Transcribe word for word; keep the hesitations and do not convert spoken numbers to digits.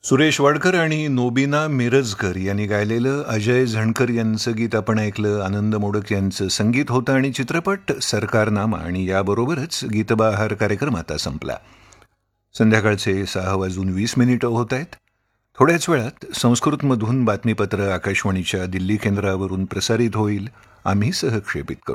सुरेश वाडकर आणि नोबिना मिरजकर यांनी गायलेलं अजय झणकर यांचं गीत आपण ऐकलं. आनंद मोडक यांचं संगीत होतं आणि चित्रपट सरकारनामा. आणि याबरोबरच गीतबहार कार्यक्रम आता संपला. संध्याकाळचे सहा वाजून वीस मिनिटं होत आहेत. थोड्याच वेळात संस्कृतमधून बातमीपत्र आकाशवाणीच्या दिल्ली केंद्रावरून प्रसारित होईल. आम्ही सहक्षेपित करू.